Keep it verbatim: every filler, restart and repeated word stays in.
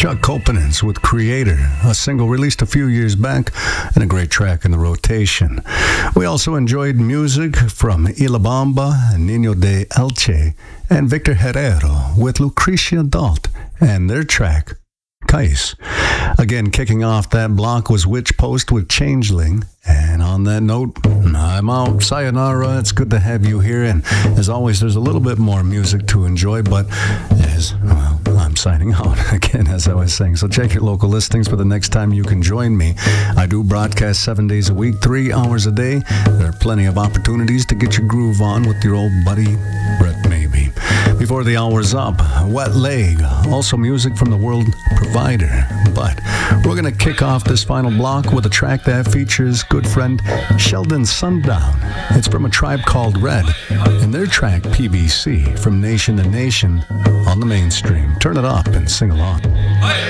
Chuck Copenins with Creator, a single released a few years back and a great track in the rotation. We also enjoyed music from Ilabamba, Nino de Elche, and Victor Herrero with Lucrecia Dalt and their track, Kais. Again, kicking off that block was Witch Post with Changeling. And on that note, I'm out. Sayonara. It's good to have you here. And as always, there's a little bit more music to enjoy, but as, well, I'm signing out again, as I was saying. So check your local listings for the next time you can join me. I do broadcast seven days a week, three hours a day. There are plenty of opportunities to get your groove on with your old buddy, Brett Maybe. Before the hour's up, Wet Leg, also music from the World Provider. But we're going to kick off this final block with a track that features good friend Sheldon Sundown. It's from a tribe called Red, and their track P B C, From Nation to Nation, on the mainstream. Turn it up and sing along.